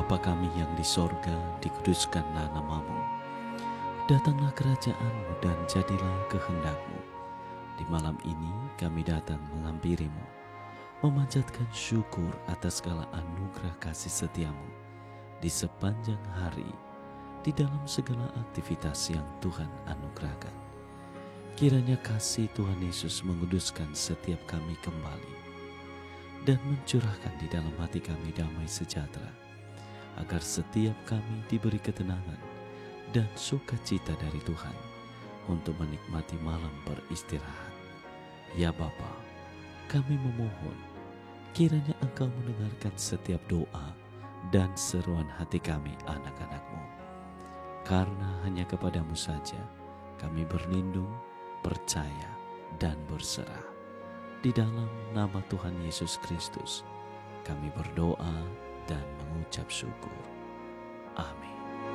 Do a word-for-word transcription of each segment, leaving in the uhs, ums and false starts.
Bapa kami yang di sorga, dikuduskanlah namamu. Datanglah kerajaanmu dan jadilah kehendak-Mu. Di malam ini kami datang menghampirimu, memanjatkan syukur atas segala anugerah kasih setiamu di sepanjang hari, di dalam segala aktivitas yang Tuhan anugerahkan. Kiranya kasih Tuhan Yesus menguduskan setiap kami kembali dan mencurahkan di dalam hati kami damai sejahtera, agar setiap kami diberi ketenangan dan sukacita dari Tuhan untuk menikmati malam beristirahat. Ya Bapa, kami memohon kiranya Engkau mendengarkan setiap doa dan seruan hati kami anak-anak-Mu. Karena hanya kepadamu saja kami berlindung, percaya, dan berserah. Di dalam nama Tuhan Yesus Kristus kami berdoa dan mengucap syukur. Amin.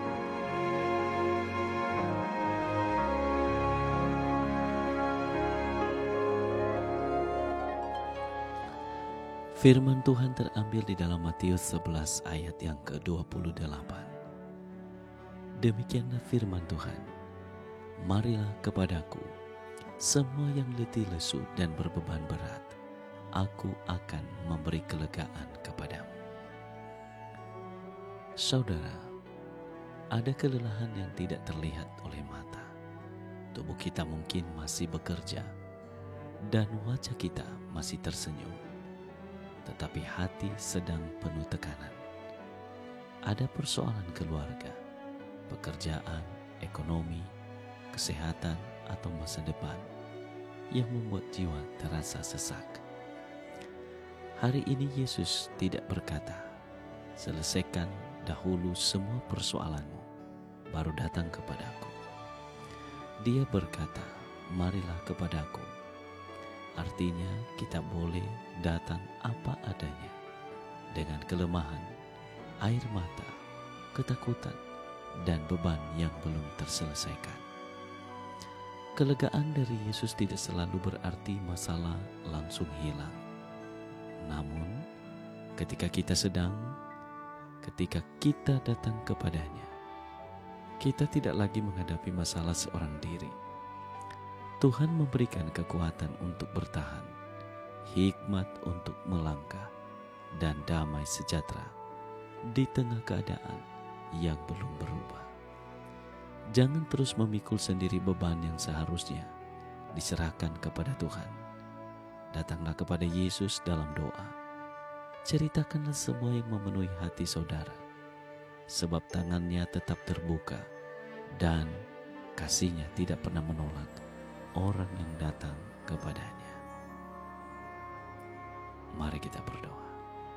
Firman Tuhan terambil di dalam Matius sebelas ayat yang ke dua puluh delapan. Demikianlah firman Tuhan. Marilah kepadaku, semua yang letih lesu dan berbeban berat, aku akan memberi kelegaan kepadamu. Saudara, ada kelelahan yang tidak terlihat oleh mata. Tubuh kita mungkin masih bekerja dan wajah kita masih tersenyum, tetapi hati sedang penuh tekanan. Ada persoalan keluarga, pekerjaan, ekonomi, kesehatan, atau masa depan yang membuat jiwa terasa sesak. Hari ini Yesus tidak berkata, selesaikan dahulu semua persoalanmu, baru datang kepadaku. Dia berkata, marilah kepadaku. Artinya kita boleh datang apa adanya, dengan kelemahan, air mata, ketakutan, dan beban yang belum terselesaikan. Kelegaan dari Yesus tidak selalu berarti masalah langsung hilang. Namun, ketika kita sedang, ketika kita datang kepadanya, kita tidak lagi menghadapi masalah seorang diri. Tuhan memberikan kekuatan untuk bertahan, hikmat untuk melangkah, dan damai sejahtera di tengah keadaan yang belum berubah. Jangan terus memikul sendiri beban yang seharusnya diserahkan kepada Tuhan. Datanglah kepada Yesus dalam doa. Ceritakanlah semua yang memenuhi hati saudara, sebab tangannya tetap terbuka dan kasih-Nya tidak pernah menolak orang yang datang kepadanya. Mari kita berdoa.